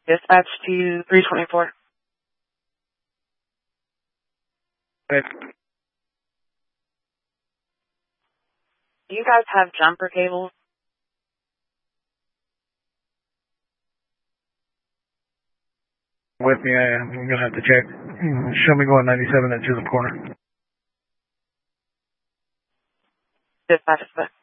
Dispatch to 324. Good. Do you guys have jumper cables? With me, I'm going to have to check. Show me going 97 at Chisholm Corner. Dispatch,